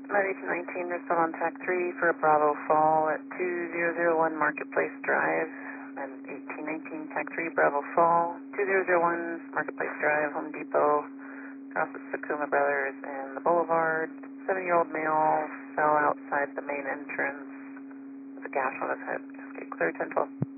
1819, they're still on TAC 3 for a Bravo Fall at 2001 Marketplace Drive. And 1819 TAC 3 Bravo Fall, 2001 Marketplace Drive, Home Depot, across the Sakuma Brothers and the Boulevard. 7-year-old male fell outside the main entrance with a gash on his head. Just get clear 1012.